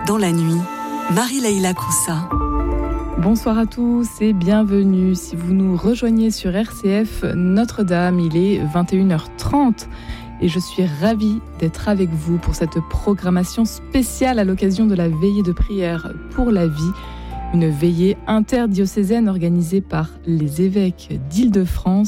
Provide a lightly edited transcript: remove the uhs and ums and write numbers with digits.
dans la nuit, Marie-Leila Koussa. Bonsoir à tous et bienvenue. Si vous nous rejoignez sur RCF Notre-Dame, il est 21h30 et je suis ravie d'être avec vous pour cette programmation spéciale à l'occasion de la veillée de prière pour la vie, une veillée interdiocésaine organisée par les évêques d'Île-de-France